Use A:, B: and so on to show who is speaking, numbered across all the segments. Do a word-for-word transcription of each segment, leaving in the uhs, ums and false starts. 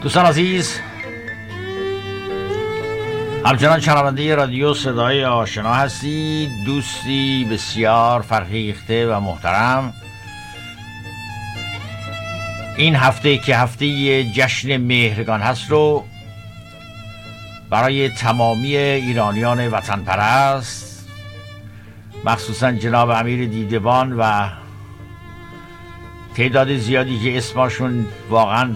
A: دوستان عزیز، همچنان شنونده رادیو صدای آشنا هستید. دوستی بسیار فرهیخته و محترم، این هفته که هفته جشن مهرگان هست رو برای تمامی ایرانیان وطن پرست، مخصوصا جناب امیر دیدبان و تعداد زیادی که اسمشون واقعا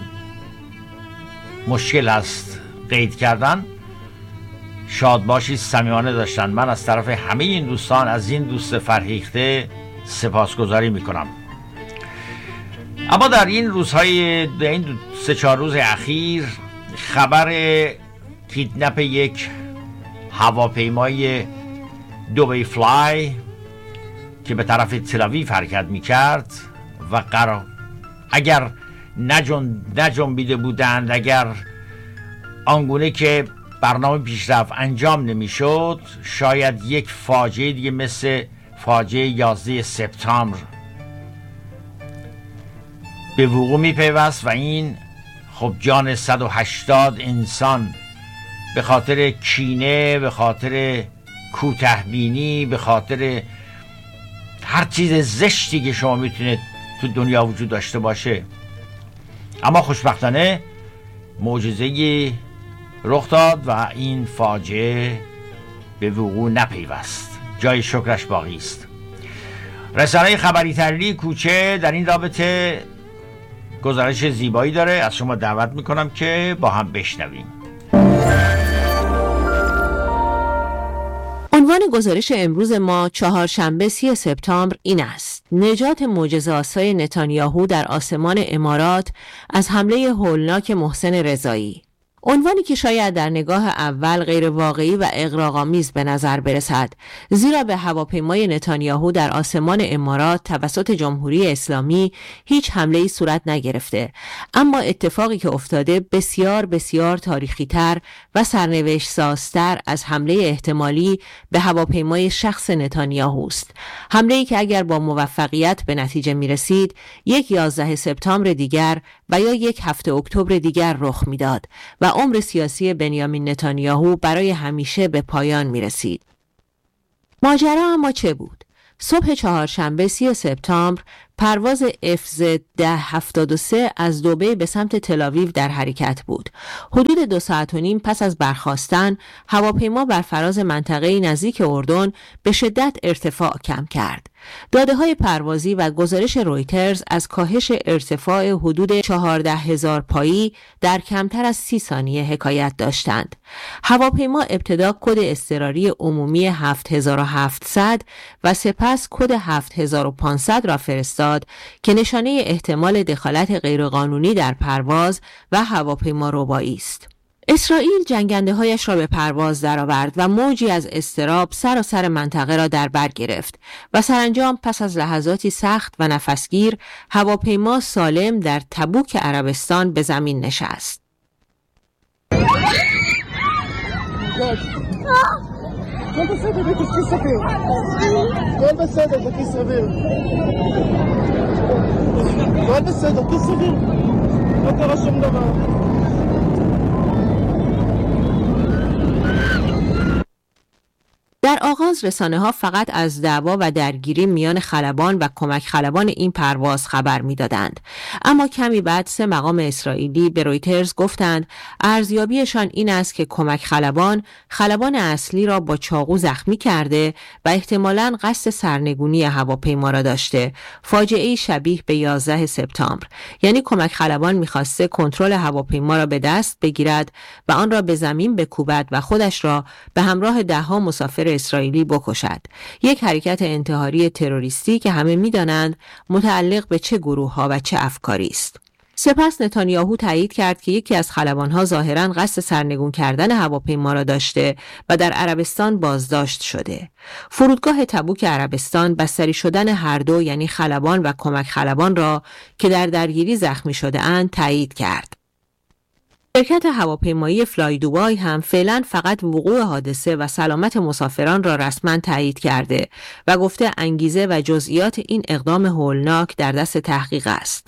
A: مشکل هست قید کردن، شادباشی صمیمانه داشتن. من از طرف همه این دوستان، از این دوست فرهیخته سپاسگزاری میکنم. اما در این روزهای، در این سه چهار روز اخیر، خبر کیدنپ یک هواپیمای دوبی فلای که به طرف تل‌آویو حرکت میکرد و قرار اگر نجن نجنبیده بودند، اگر آنگونه که برنامه پیشرفت انجام نمیشد، شاید یک فاجعه دیگه مثل فاجعه یازده سپتامبر به وقوع میپیوست و این خب جان صد و هشتاد انسان به خاطر کینه، به خاطر کوتاه‌بینی، به خاطر هر چیز زشتی که شما میتونید تو دنیا وجود داشته باشه. اما خوشبختانه معجزه‌ای رخ داد و این فاجعه به وقوع نپیوست. جای شکرش باقی است. رسانه خبری تحلیلی کوچه در این رابطه گزارش زیبایی داره، از شما دعوت میکنم که با هم بشنویم.
B: عنوان گزارش امروز ما چهارشنبه سی سپتامبر این است: نجات معجزه‌آسای نتانیاهو در آسمان امارات از حمله هولناک محسن رضایی. عنوانی که شاید در نگاه اول غیر واقعی و اغراق‌آمیز به نظر برسد، زیرا به هواپیمای نتانیاهو در آسمان امارات توسط جمهوری اسلامی هیچ حمله‌ای صورت نگرفته، اما اتفاقی که افتاده بسیار بسیار تاریخی‌تر و سرنوشت سازتر از حمله احتمالی به هواپیمای شخص نتانیاهو است. حمله‌ای که اگر با موفقیت به نتیجه می‌رسید، یک یازده سپتامبر دیگر و یا یک هفت اکتبر دیگر رخ می‌داد و عمر سیاسی بنیامین نتانیاهو برای همیشه به پایان می رسید. ماجرا اما چه بود؟ صبح چهارشنبه سی سپتامبر پرواز اف زد ده هفتاد و سه از دبی به سمت تل‌آویو در حرکت بود. حدود دو ساعت و نیم پس از برخاستن، هواپیما بر فراز منطقه نزدیک اردن به شدت ارتفاع کم کرد. داده‌های پروازی و گزارش رویترز از کاهش ارتفاع حدود چهارده هزار پایی در کمتر از سی ثانیه حکایت داشتند. هواپیما ابتدا کد اضطراری عمومی هفت هزار و هفتصد و سپس کد هفت هزار و پانصد را فرستاد که نشانه احتمال دخالت غیرقانونی در پرواز و هواپیما ربایی است. اسرائیل جنگنده هایش را به پرواز درآورد و موجی از اضطراب سراسر منطقه را در بر گرفت و سرانجام پس از لحظاتی سخت و نفسگیر هواپیما سالم در تبوک عربستان به زمین نشست. در آغاز رسانه‌ها فقط از دعوا و درگیری میان خلبان و کمک خلبان این پرواز خبر می‌دادند، اما کمی بعد سه مقام اسرائیلی به رویترز گفتند ارزیابیشان این است که کمک خلبان خلبان اصلی را با چاقو زخمی کرده و احتمالاً قصد سرنگونی هواپیما را داشته. فاجعه‌ای شبیه به یازده سپتامبر، یعنی کمک خلبان می‌خواسته کنترل هواپیما را به دست بگیرد و آن را به زمین بکوبد و خودش را به همراه ده‌ها مسافر اسرائیلی بکشد. یک حرکت انتحاری تروریستی که همه می‌دانند متعلق به چه گروه‌ها و چه افکاری است. سپس نتانیاهو تایید کرد که یکی از خلبان‌ها ظاهراً قصد سرنگون کردن هواپیما را داشته و در عربستان بازداشت شده. فرودگاه تبوک عربستان بستری شدن هر دو، یعنی خلبان و کمک خلبان را که در درگیری زخمی شده اند تایید کرد. شرکت هواپیمایی فلای دوبای هم فعلا فقط وقوع حادثه و سلامت مسافران را رسما تایید کرده و گفته انگیزه و جزئیات این اقدام هولناک در دست تحقیق است.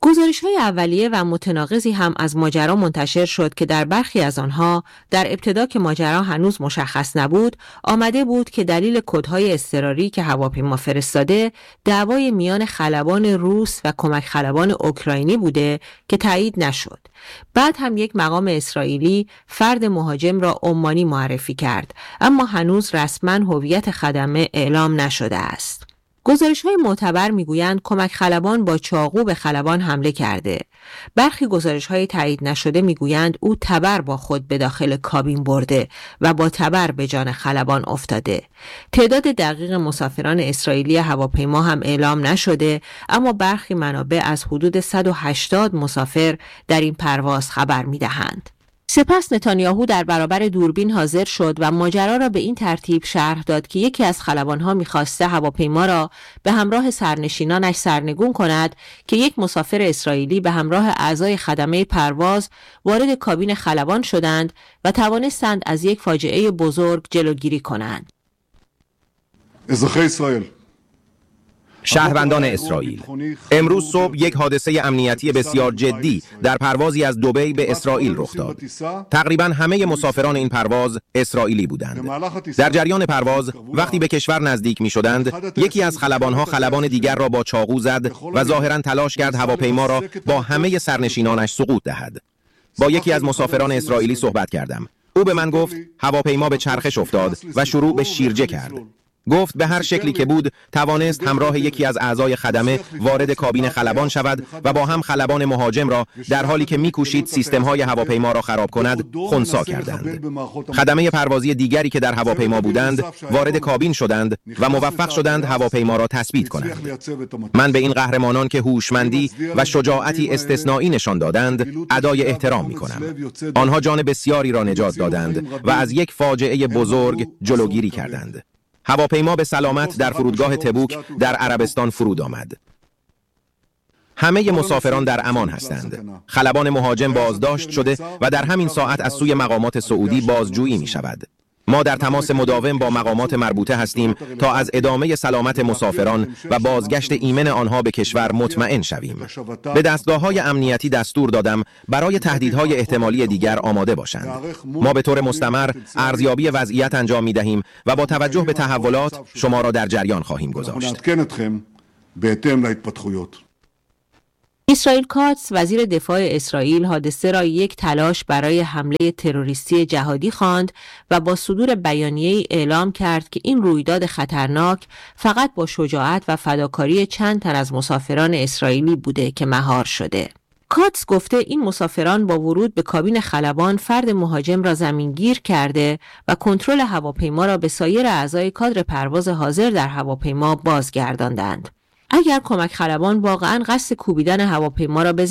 B: گزارش‌های اولیه و متناقضی هم از ماجرا منتشر شد که در برخی از آنها در ابتدا که ماجرا هنوز مشخص نبود آمده بود که دلیل کدهای اضطراری که هواپیما فرستاده دعوای میان خلبان روس و کمک خلبان اوکراینی بوده که تایید نشد. بعد هم یک مقام اسرائیلی فرد مهاجم را عمانی معرفی کرد، اما هنوز رسما هویت خدمه اعلام نشده است. گزارش‌های معتبر می‌گویند کمک خلبان با چاقو به خلبان حمله کرده. برخی گزارش‌های تایید نشده می‌گویند او تبر با خود به داخل کابین برده و با تبر به جان خلبان افتاده. تعداد دقیق مسافران اسرائیلی هواپیما هم اعلام نشده، اما برخی منابع از حدود صد و هشتاد مسافر در این پرواز خبر می‌دهند. سپس نتانیاهو در برابر دوربین حاضر شد و ماجرا را به این ترتیب شرح داد که یکی از خلبان‌ها می‌خواسته هواپیما را به همراه سرنشینانش سرنگون کند که یک مسافر اسرائیلی به همراه اعضای خدمه پرواز وارد کابین خلبان شدند و توانستند از یک فاجعه بزرگ جلوگیری کنند.
C: ازاخه اسرائیل
D: شهروندان اسرائیل، امروز صبح یک حادثه امنیتی بسیار جدی در پروازی از دبی به اسرائیل رخ داد. تقریباً همه مسافران این پرواز اسرائیلی بودند. در جریان پرواز وقتی به کشور نزدیک می شدند، یکی از خلبانها خلبان دیگر را با چاقو زد و ظاهراً تلاش کرد هواپیما را با همه سرنشینانش سقوط دهد. با یکی از مسافران اسرائیلی صحبت کردم. او به من گفت هواپیما به چرخش افتاد و شروع به شیرجه کرد. گفت به هر شکلی که بود توانست همراه یکی از اعضای خدمه وارد کابین خلبان شود و با هم خلبان مهاجم را در حالی که می‌کوشید سیستم‌های هواپیما را خراب کند خنثی کردند. خدمه پروازی دیگری که در هواپیما بودند وارد کابین شدند و موفق شدند هواپیما را تثبیت کنند. من به این قهرمانان که هوشمندی و شجاعتی استثنایی نشان دادند ادای احترام می‌کنم. آنها جان بسیاری را نجات دادند و از یک فاجعه بزرگ جلوگیری کردند. هواپیما به سلامت در فرودگاه تبوک در عربستان فرود آمد. همه مسافران در امان هستند. خلبان مهاجم بازداشت شده و در همین ساعت از سوی مقامات سعودی بازجویی می شود. ما در تماس مداوم با مقامات مربوطه هستیم تا از ادامه سلامت مسافران و بازگشت ایمن آنها به کشور مطمئن شویم. به دستگاه‌های امنیتی دستور دادم برای تهدیدهای احتمالی دیگر آماده باشند. ما به طور مستمر ارزیابی وضعیت انجام می‌دهیم و با توجه به تحولات شما را در جریان خواهیم گذاشت.
B: اسرائیل کاتس وزیر دفاع اسرائیل حادثه را یک تلاش برای حمله تروریستی جهادی خواند و با صدور بیانیه‌ای اعلام کرد که این رویداد خطرناک فقط با شجاعت و فداکاری چند تن از مسافران اسرائیلی بوده که مهار شده. کاتس گفته این مسافران با ورود به کابین خلبان فرد مهاجم را زمینگیر کرده و کنترل هواپیما را به سایر اعضای کادر پرواز حاضر در هواپیما بازگرداندند. اگر کمک خلبان واقعاً قصد کوبیدن هواپیما را